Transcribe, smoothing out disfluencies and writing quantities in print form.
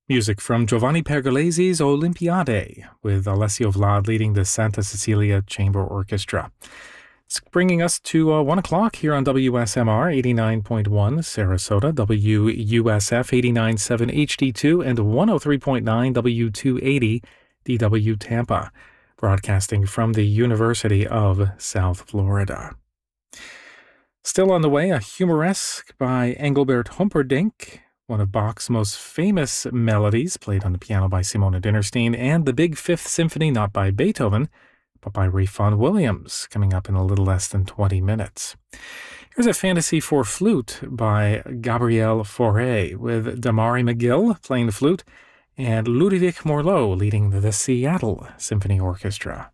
Music from Giovanni Pergolese's Olympiade, with Alessio Vlad leading the Santa Cecilia Chamber Orchestra. It's bringing us to 1 o'clock here on WSMR 89.1 Sarasota, WUSF 89.7 HD2, and 103.9 W280 DW Tampa, broadcasting from the University of South Florida. Still on the way, a humoresque by Engelbert Humperdinck, one of Bach's most famous melodies, played on the piano by Simona Dinnerstein, and the Big Fifth Symphony, not by Beethoven, but by Ralph Vaughan Williams, coming up in a little less than 20 minutes. Here's a fantasy for flute by Gabriel Fauré, with Damari McGill playing the flute, and Ludovic Morlot leading the Seattle Symphony Orchestra.